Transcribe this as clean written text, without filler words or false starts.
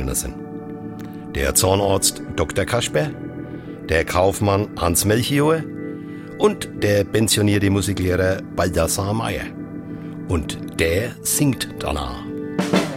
kennen sind. Der Zahnarzt Dr. Kasper, der Kaufmann Hans Melchior und der pensionierte Musiklehrer Balthasar Meyer. Und der singt danach.